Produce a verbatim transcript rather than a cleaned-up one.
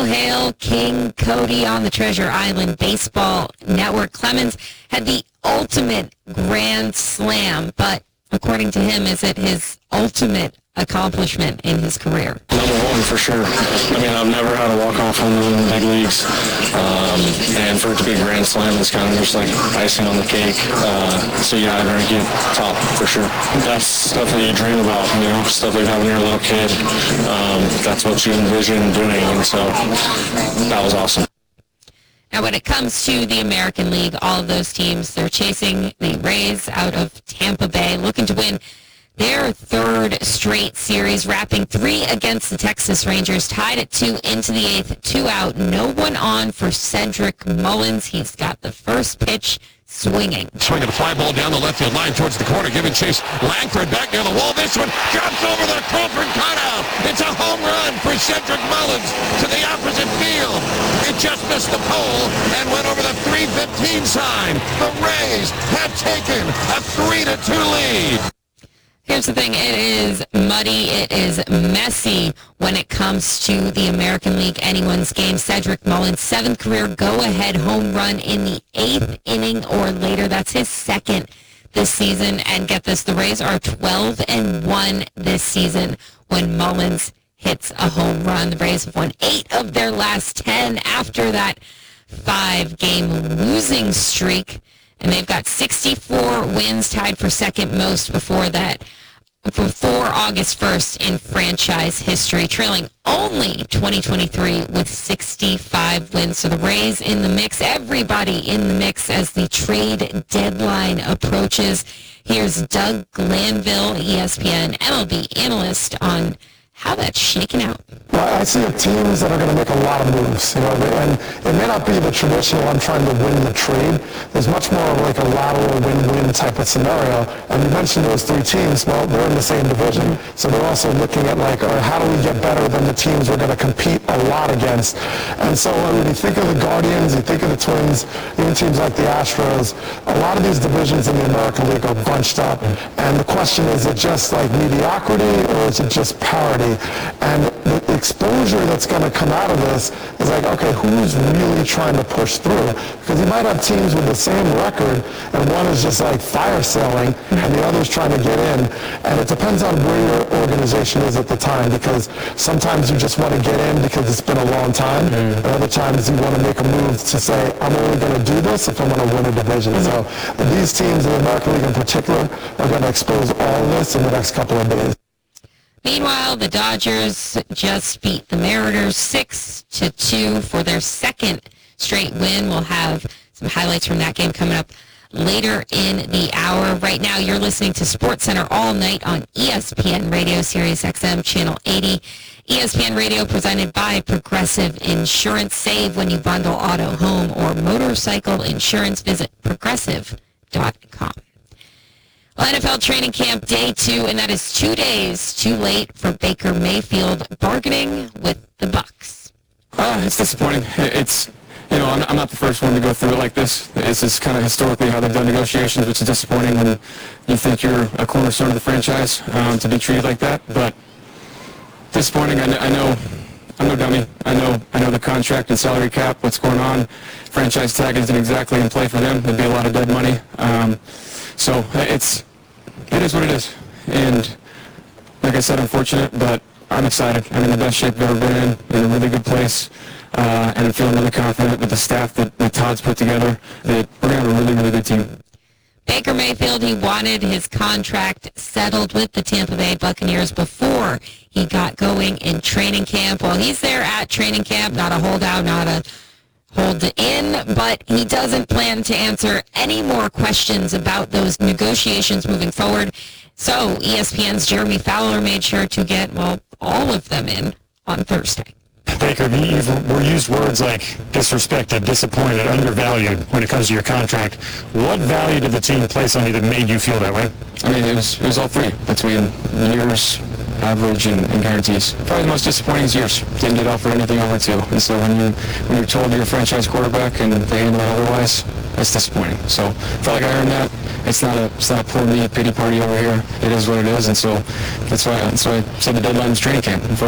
hail King Cody on the Treasure Island Baseball Network. Clemens had the ultimate grand slam, but according to him, is it his ultimate accomplishment in his career? Number one, for sure. I mean, I've never had a walk-off home run in the big leagues, um, and for it to be a grand slam is kind of just like icing on the cake. Uh, so yeah, I rank it top for sure. That's stuff that you dream about, you know, stuff like that when you're a little kid. Um, that's what you envision doing, and so that was awesome. Now, when it comes to the American League, all of those teams, they're chasing the Rays out of Tampa Bay, looking to win their third straight series, wrapping three against the Texas Rangers, tied at two into the eighth, two out, no one on for Cedric Mullins. He's got the first pitch swinging. Swinging a fly ball down the left field line towards the corner, giving chase. Langford back near the wall. This one jumps over the Crawford cutout. It's a home run for Cedric Mullins to the opposite field. It just missed the pole and went over the three fifteen sign. The Rays have taken a three to two lead. Here's the thing, it is muddy, it is messy when it comes to the American League anyone's game. Cedric Mullins' seventh career go-ahead home run in the eighth inning or later. That's his second this season. And get this, the Rays are twelve and one this season when Mullins hits a home run. The Rays have won eight of their last ten after that five-game losing streak. And they've got sixty-four wins, tied for second most before that, before August first in franchise history, trailing only twenty twenty-three with sixty-five wins. So the Rays in the mix, everybody in the mix as the trade deadline approaches. Here's Doug Glanville, E S P N M L B analyst, on how that's shaking out. Well, I see teams that are going to make a lot of moves, you know, and it may not be the traditional I'm trying to win the trade. There's much more like a lateral win-win type of scenario. And you mentioned those three teams. Well, they're in the same division, so they're also looking at like, all right, how do we get better than the teams we're going to compete a lot against? And so when you think of the Guardians, you think of the Twins, even teams like the Astros, a lot of these divisions in the American League are bunched up. And the question is, is it just like mediocrity or is it just parity? And the exposure that's going to come out of this is like, okay, who's really trying to push through? Because you might have teams with the same record, and one is just like fire selling, and the other's trying to get in. And it depends on where your organization is at the time, because sometimes you just want to get in because it's been a long time, mm. and other times you want to make a move to say, I'm only going to do this if I'm going to win a division. Mm-hmm. So these teams in the American League in particular are going to expose all of this in the next couple of days. Meanwhile, the Dodgers just beat the Mariners six to two for their second straight win. We'll have some highlights from that game coming up later in the hour. Right now, you're listening to SportsCenter all night on E S P N Radio, Sirius X M, Channel eighty. E S P N Radio presented by Progressive Insurance. Save when you bundle auto, home, or motorcycle insurance. Visit progressive dot com. Well, N F L training camp day two, and that is two days too late for Baker Mayfield bargaining with the Bucs. Uh, it's disappointing. It's, you know, I'm, I'm not the first one to go through it like this. This is kind of historically how they've done negotiations, which is disappointing when you think you're a cornerstone of the franchise um, to be treated like that. But disappointing. I know, I know, I'm no dummy. I know, I know the contract and salary cap, what's going on. Franchise tag isn't exactly in play for them. There'd be a lot of dead money. Um, so it's. It is what it is, and like I said, unfortunate, but I'm excited. I'm in the best shape I've ever been in, in a really good place, uh, and I'm feeling really confident with the staff that, that Todd's put together, that we're going to have a really, really good team. Baker Mayfield, he wanted his contract settled with the Tampa Bay Buccaneers before he got going in training camp. Well, he's there at training camp, not a holdout, not a hold in, but he doesn't plan to answer any more questions about those negotiations moving forward. So E S P N's Jeremy Fowler made sure to get, well, all of them in on Thursday. Baker, you've used words like disrespected, disappointed, undervalued when it comes to your contract. What value did the team place on you that made you feel that way? I mean, it was, it was all three, between years, average, and, and guarantees. Probably the most disappointing is years. Didn't get offered anything over two. And so when, you, when you're told you're a franchise quarterback and they handle it otherwise, that's disappointing. So felt like I earned that. It's not a it's not a poor me pity party over here. It is what it is, and so that's why that's why I said the deadline was training camp.